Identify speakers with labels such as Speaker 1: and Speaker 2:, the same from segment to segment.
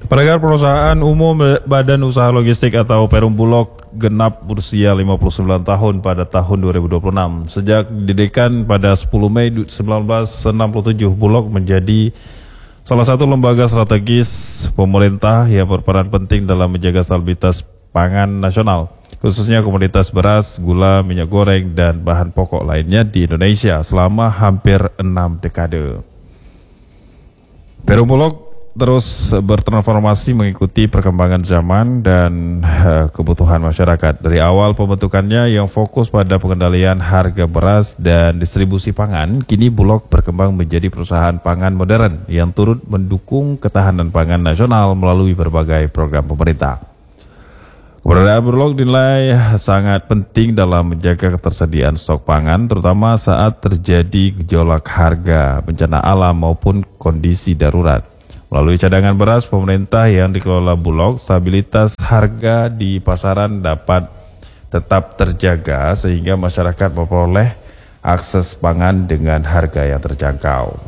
Speaker 1: Pendengar, perusahaan umum Badan Usaha Logistik atau Perum Bulog genap berusia 59 tahun pada tahun 2026. Sejak didirikan pada 10 Mei 1967, Bulog menjadi salah satu lembaga strategis pemerintah yang berperan penting dalam menjaga stabilitas pangan nasional, khususnya komoditas beras, gula, minyak goreng, dan bahan pokok lainnya di Indonesia selama hampir 6 dekade. Perum Bulog terus bertransformasi mengikuti perkembangan zaman dan kebutuhan masyarakat. Dari awal pembentukannya yang fokus pada pengendalian harga beras dan distribusi pangan, kini Bulog berkembang menjadi perusahaan pangan modern yang turut mendukung ketahanan pangan nasional melalui berbagai program pemerintah. Keberadaan Bulog dinilai sangat penting dalam menjaga ketersediaan stok pangan, terutama saat terjadi gejolak harga, bencana alam maupun kondisi darurat. Melalui cadangan beras pemerintah yang dikelola Bulog, stabilitas harga di pasaran dapat tetap terjaga sehingga masyarakat memperoleh akses pangan dengan harga yang terjangkau.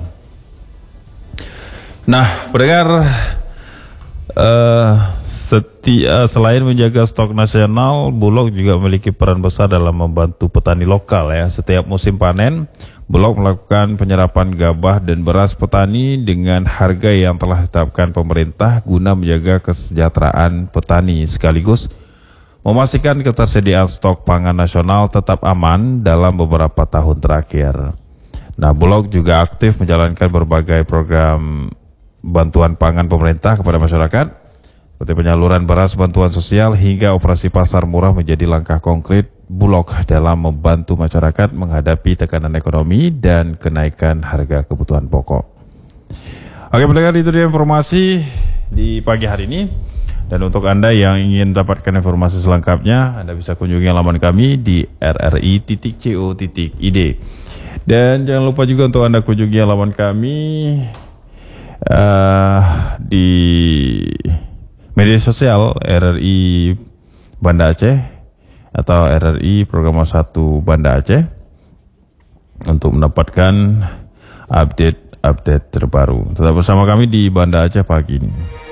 Speaker 1: Nah, pendengar, selain menjaga stok nasional, Bulog juga memiliki peran besar dalam membantu petani lokal ya. Setiap musim panen, Bulog melakukan penyerapan gabah dan beras petani dengan harga yang telah ditetapkan pemerintah guna menjaga kesejahteraan petani sekaligus memastikan ketersediaan stok pangan nasional tetap aman dalam beberapa tahun terakhir. Nah, Bulog juga aktif menjalankan berbagai program bantuan pangan pemerintah kepada masyarakat, seperti penyaluran beras, bantuan sosial, hingga operasi pasar murah menjadi langkah konkret Bulog dalam membantu masyarakat menghadapi tekanan ekonomi dan kenaikan harga kebutuhan pokok. Oke pendengar, itu dia informasi di pagi hari ini. Dan untuk Anda yang ingin dapatkan informasi selengkapnya, Anda bisa kunjungi laman kami di rri.co.id. Dan jangan lupa juga untuk Anda kunjungi laman kami di media sosial RRI Banda Aceh atau RRI Program 1 Banda Aceh untuk mendapatkan update terbaru. Tetap bersama kami di Banda Aceh pagi ini.